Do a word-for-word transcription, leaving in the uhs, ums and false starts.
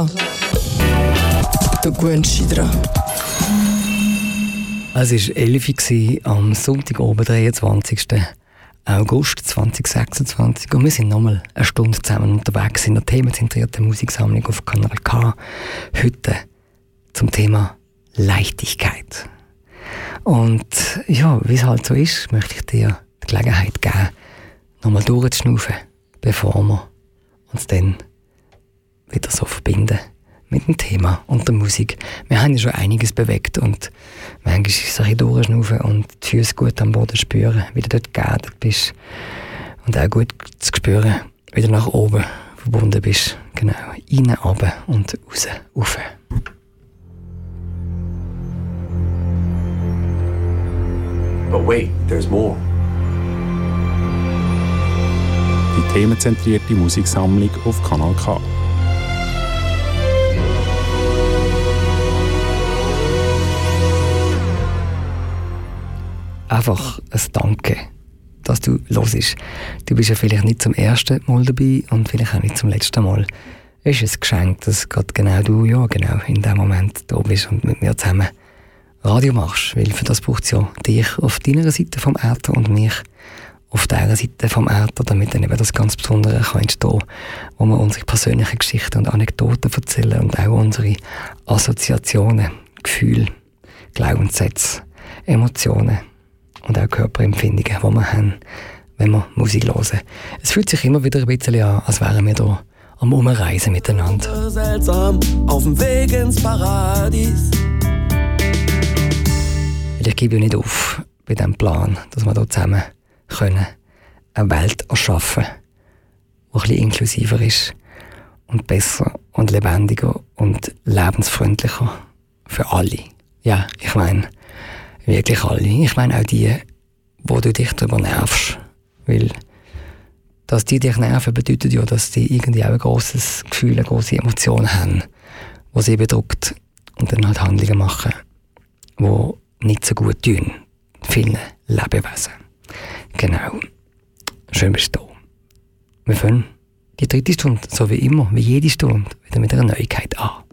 Du gewöhnst dich dran. Es war elf Uhr am Sonntag, oben, dreiundzwanzigsten August zweitausendsechsundzwanzig. Und wir sind nochmal eine Stunde zusammen unterwegs in der themenzentrierten Musiksammlung auf Kanal K. Heute zum Thema Leichtigkeit. Und ja, wie es halt so ist, möchte ich dir die Gelegenheit geben, nochmal durchzuschnaufen, bevor wir uns dann wieder so verbinden mit dem Thema und der Musik. Wir haben ja schon einiges bewegt und manchmal ist es ein bisschen durchschnaufen und die Füße gut am Boden spüren, wie du dort geerdet bist und auch gut zu spüren, wie du nach oben verbunden bist. Genau, rein, runter und raus, rauf. But wait, there's more. Die themenzentrierte Musiksammlung auf Kanal K. Einfach ein Danke, dass du hörst. Du bist ja vielleicht nicht zum ersten Mal dabei und vielleicht auch nicht zum letzten Mal. Es ist ein Geschenk, dass gerade genau du ja genau in dem Moment da bist und mit mir zusammen Radio machst. Weil für das braucht es ja dich auf deiner Seite vom Äther und mich auf dieser Seite vom Äther, damit dann eben das ganz Besondere kann entstehen, wo wir unsere persönlichen Geschichten und Anekdoten erzählen und auch unsere Assoziationen, Gefühle, Glaubenssätze, Emotionen und auch Körperempfindungen, die wir haben, wenn wir Musik hören. Es fühlt sich immer wieder ein bisschen an, als wären wir hier am Umreisen miteinander. Seltsam auf dem Weg ins Paradies. Ich gebe ja nicht auf bei diesem Plan, dass wir hier zusammen können eine Welt erschaffen, die ein bisschen inklusiver ist und besser und lebendiger und lebensfreundlicher für alle. Ja, ich meine wirklich alle. Ich meine auch die, wo du dich darüber nervst. Weil, dass die dich nerven, bedeutet ja, dass die irgendwie auch ein grosses Gefühl, eine grosse Emotion haben, die sie bedrückt und dann halt Handlungen machen, die nicht so gut tun. Vielen Lebewesen. Genau. Schön bist du da. Wir fangen die dritte Stunde, so wie immer, wie jede Stunde, wieder mit einer Neuigkeit an.